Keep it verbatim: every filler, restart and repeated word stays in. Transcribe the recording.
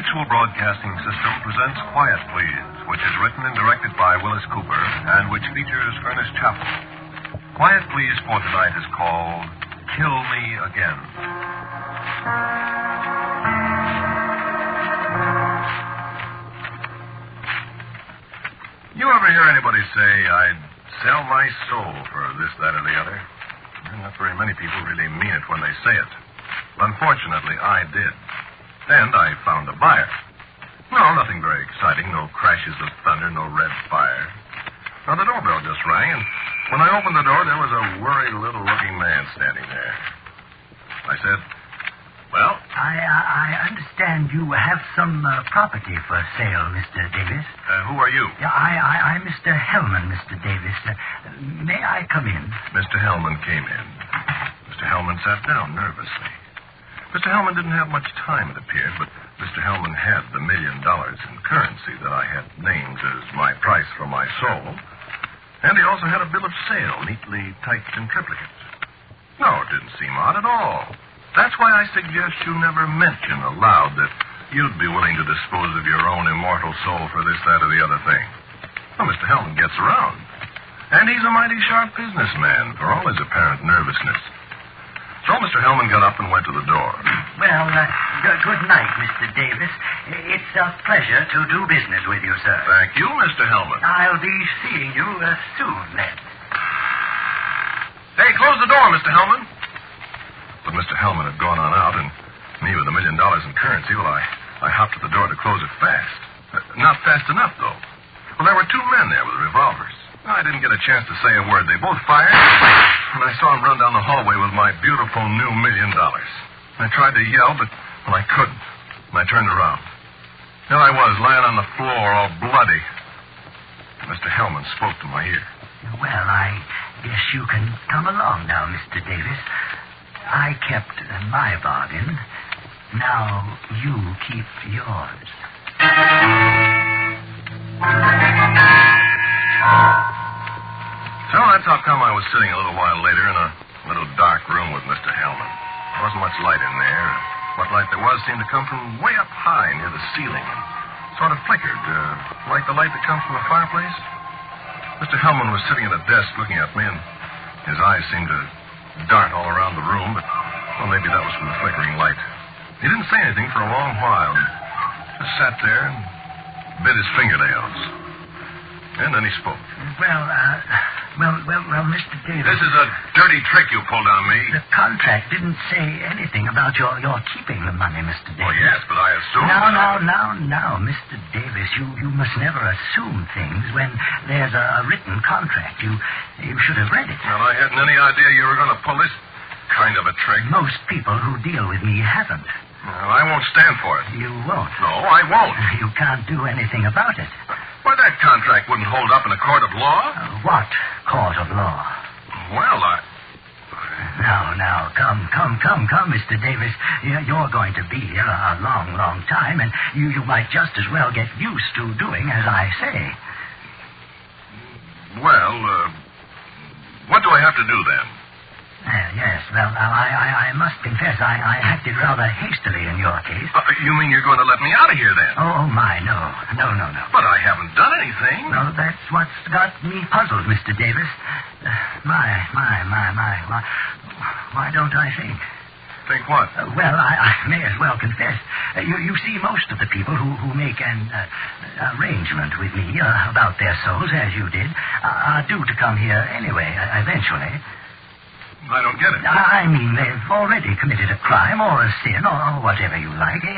Mutual Broadcasting System presents Quiet Please, which is written and directed by Willis Cooper and which features Ernest Chappell. Quiet Please for tonight is called Kill Me Again. You ever hear anybody say, I'd sell my soul for this, that, or the other? Not very many people really mean it when they say it. Unfortunately, I did. And I found a buyer. No, nothing very exciting. No crashes of thunder, no red fire. Now, the doorbell just rang, and when I opened the door, there was a worried little-looking man standing there. I said, well? I uh, I understand you have some uh, property for sale, Mister Davis. Uh, who are you? Yeah, I, I, I'm Mister Hellman, Mister Davis. Uh, may I come in? Mister Hellman came in. Mister Hellman sat down nervously. Mister Hellman didn't have much time, it appeared, but Mister Hellman had the million dollars in currency that I had named as my price for my soul. And he also had a bill of sale, neatly typed in triplicate. No, it didn't seem odd at all. That's why I suggest you never mention aloud that you'd be willing to dispose of your own immortal soul for this, that, or the other thing. Well, Mister Hellman gets around. And he's a mighty sharp businessman, for all his apparent nervousness. So Mister Hellman got up and went to the door. Well, uh, g- good night, Mister Davis. It's a pleasure to do business with you, sir. Thank you, Mister Hellman. I'll be seeing you uh, soon, then. Hey, close the door, Mister Hellman. But Mister Hellman had gone on out, and me with a million dollars in currency, well, I, I hopped at the door to close it fast. Uh, not fast enough, though. Well, there were two men there with revolvers. I didn't get a chance to say a word. They both fired, and I saw them run down the hallway with my beautiful new million dollars. I tried to yell, but well, I couldn't. And I turned around. There I was, lying on the floor, all bloody. Mister Hellman spoke to my ear. Well, I guess you can come along now, Mister Davis. I kept my bargain. Now you keep yours. So that's how come I was sitting a little while later in a little dark room with Mister Hellman. There wasn't much light in there. What light there was seemed to come from way up high near the ceiling and sort of flickered, uh, like the light that comes from a fireplace. Mister Hellman was sitting at a desk looking at me, and his eyes seemed to dart all around the room, but, well, maybe that was from the flickering light. He didn't say anything for a long while, and just sat there and bit his fingernails. And then he spoke. Well, uh, well, well, well, Mister Davis. This is a dirty trick you pulled on me. The contract didn't say anything about your, your keeping the money, Mister Davis. Oh, yes, but I assumed... Now, now, now, now, Mister Davis, you, you must never assume things when there's a, a written contract. You, you should have read it. Well, I hadn't any idea you were going to pull this kind of a trick. Most people who deal with me haven't. Well, I won't stand for it. You won't. No, I won't. You can't do anything about it. Why, that contract wouldn't hold up in a court of law. Uh, what court of law? Well, I... Now, now, come, come, come, come, Mister Davis. You're going to be here a long, long time, and you, you might just as well get used to doing as I say. Well, uh, what do I have to do then? Uh, yes, well, I, I, I must confess I, I acted rather hastily in your case. Uh, you mean you're going to let me out of here then? Oh, my, no. No, no, no. But I haven't done anything. Well, that's what's got me puzzled, Mister Davis. Uh, my, my, my, my, my. Why don't I think? Think what? Uh, well, I, I may as well confess. Uh, you, you see, most of the people who, who make an uh, arrangement with me uh, about their souls, as you did, uh, are due to come here anyway, uh, eventually. I don't get it. I mean, they've already committed a crime or a sin or whatever you like.